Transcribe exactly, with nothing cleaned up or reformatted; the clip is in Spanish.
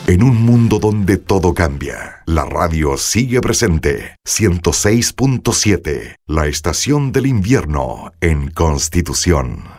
En un mundo donde todo cambia, la radio sigue presente. ciento seis punto siete, la estación del invierno en Constitución.